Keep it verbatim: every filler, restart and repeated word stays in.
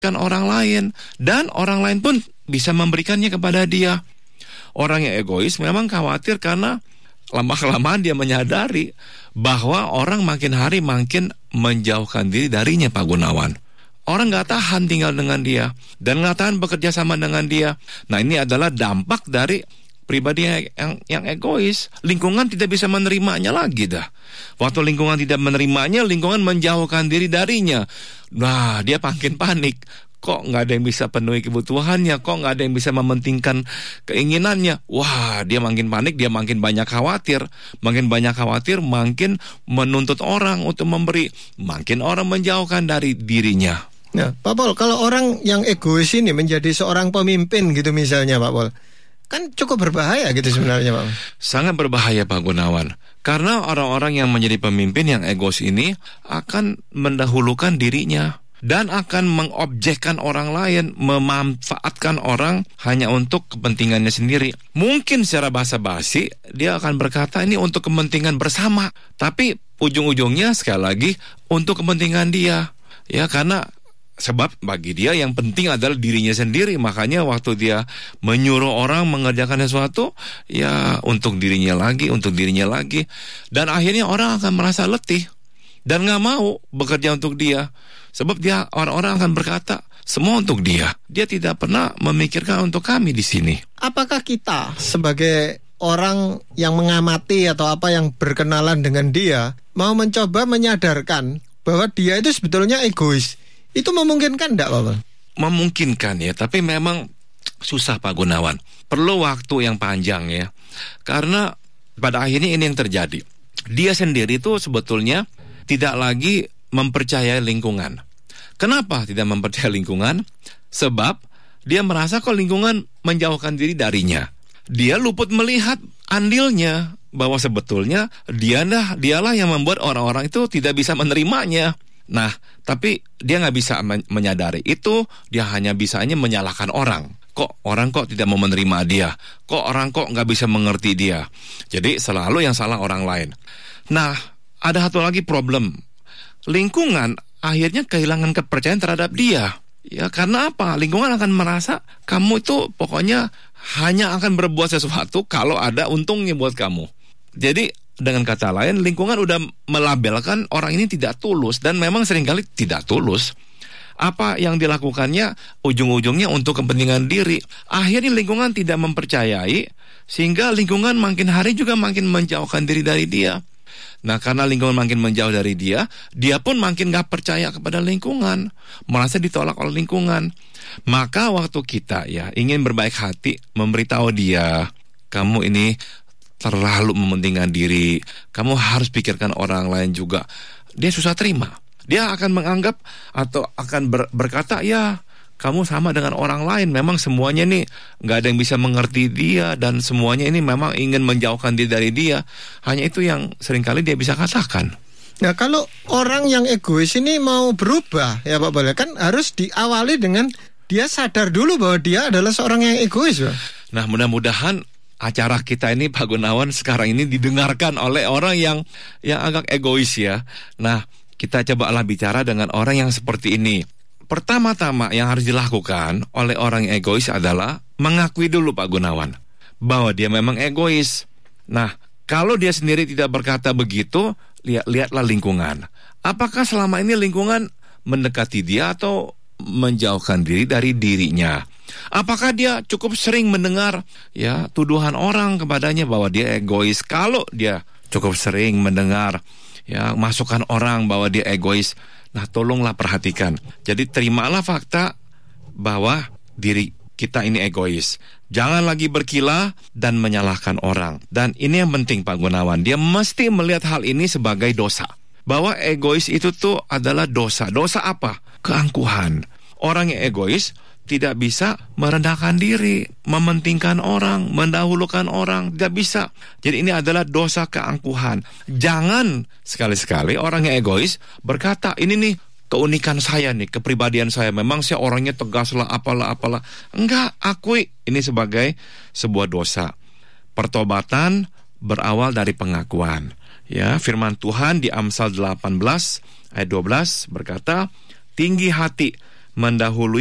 kan orang lain, dan orang lain pun bisa memberikannya kepada dia. Orang yang egois memang khawatir karena lama-kelamaan dia menyadari bahwa orang makin hari makin menjauhkan diri darinya, Pak Gunawan. Orang gak tahan tinggal dengan dia dan gak tahan bekerja sama dengan dia. Nah, ini adalah dampak dari pribadi yang, yang egois. Lingkungan tidak bisa menerimanya lagi dah. Waktu lingkungan tidak menerimanya, lingkungan menjauhkan diri darinya. Nah, dia makin panik. Kok nggak ada yang bisa penuhi kebutuhannya? Kok nggak ada yang bisa mementingkan keinginannya? Wah, dia makin panik, dia makin banyak khawatir. Makin banyak khawatir, makin menuntut orang untuk memberi. Makin orang menjauhkan dari dirinya. Nah, Pak Pol, kalau orang yang egois ini menjadi seorang pemimpin gitu misalnya, Pak Pol, kan cukup berbahaya gitu sebenarnya, Pak. Sangat berbahaya, Pak Gunawan. Karena orang-orang yang menjadi pemimpin yang egois ini akan mendahulukan dirinya dan akan mengobjekkan orang lain, memanfaatkan orang hanya untuk kepentingannya sendiri. Mungkin secara basa-basi dia akan berkata ini untuk kepentingan bersama, tapi ujung-ujungnya sekali lagi untuk kepentingan dia. Ya, karena sebab bagi dia yang penting adalah dirinya sendiri. Makanya waktu dia menyuruh orang mengerjakan sesuatu, ya untuk dirinya lagi, untuk dirinya lagi. Dan akhirnya orang akan merasa letih dan gak mau bekerja untuk dia. Sebab dia, orang-orang akan berkata semua untuk dia. Dia tidak pernah memikirkan untuk kami di sini. Apakah kita sebagai orang yang mengamati atau apa yang berkenalan dengan dia mau mencoba menyadarkan bahwa dia itu sebetulnya egois? Itu memungkinkan enggak, Pak? Memungkinkan ya, tapi memang susah, Pak Gunawan. Perlu waktu yang panjang ya. Karena pada akhirnya ini yang terjadi. Dia sendiri itu sebetulnya tidak lagi mempercayai lingkungan. Kenapa tidak mempercayai lingkungan? Sebab dia merasa kok lingkungan menjauhkan diri darinya. Dia luput melihat andilnya bahwa sebetulnya dialah dialah yang membuat orang-orang itu tidak bisa menerimanya. Nah, tapi dia nggak bisa men- menyadari itu. Dia hanya bisanya menyalahkan orang. Kok orang kok tidak mau menerima dia? Kok orang kok nggak bisa mengerti dia? Jadi selalu yang salah orang lain. Nah, ada satu lagi problem. Lingkungan akhirnya kehilangan kepercayaan terhadap dia. Ya, karena apa? Lingkungan akan merasa kamu itu pokoknya hanya akan berbuat sesuatu kalau ada untungnya buat kamu. Jadi dengan kata lain, lingkungan udah melabelkan orang ini tidak tulus, dan memang seringkali tidak tulus. Apa yang dilakukannya ujung-ujungnya untuk kepentingan diri. Akhirnya lingkungan tidak mempercayai, sehingga lingkungan makin hari juga makin menjauhkan diri dari dia. Nah, karena lingkungan makin menjauh dari dia, dia pun makin gak percaya kepada lingkungan, merasa ditolak oleh lingkungan. Maka waktu kita ya ingin berbaik hati, memberitahu dia, kamu ini terlalu mementingkan diri, kamu harus pikirkan orang lain juga, dia susah terima. Dia akan menganggap atau akan ber, berkata, ya kamu sama dengan orang lain, memang semuanya nih gak ada yang bisa mengerti dia, dan semuanya ini memang ingin menjauhkan diri dari dia. Hanya itu yang seringkali dia bisa katakan. Nah, kalau orang yang egois ini mau berubah, ya Pak Bala, kan harus diawali dengan dia sadar dulu bahwa dia adalah seorang yang egois, Pak. Nah, mudah-mudahan acara kita ini, Pak Gunawan, sekarang ini didengarkan oleh orang yang yang agak egois ya. Nah, kita cobalah bicara dengan orang yang seperti ini. Pertama-tama yang harus dilakukan oleh orang yang egois adalah mengakui dulu, Pak Gunawan, bahwa dia memang egois. Nah, kalau dia sendiri tidak berkata begitu, lihat lihatlah lingkungan. Apakah selama ini lingkungan mendekati dia atau menjauhkan diri dari dirinya? Apakah dia cukup sering mendengar ya tuduhan orang kepadanya bahwa dia egois? Kalau dia cukup sering mendengar ya masukan orang bahwa dia egois, nah tolonglah perhatikan. Jadi terimalah fakta bahwa diri kita ini egois. Jangan lagi berkilah dan menyalahkan orang. Dan ini yang penting, Pak Gunawan, dia mesti melihat hal ini sebagai dosa. Bahwa egois itu tuh adalah dosa. Dosa apa? Keangkuhan. Orang yang egois tidak bisa merendahkan diri, mementingkan orang, mendahulukan orang, tidak bisa. Jadi ini adalah dosa keangkuhan. Jangan sekali-sekali orang yang egois berkata, ini nih keunikan saya nih, kepribadian saya, memang saya orangnya tegas lah, apalah, apalah. Enggak, akui ini sebagai sebuah dosa. Pertobatan berawal dari pengakuan. Ya, firman Tuhan di Amsal delapan belas ayat dua belas berkata, tinggi hati mendahului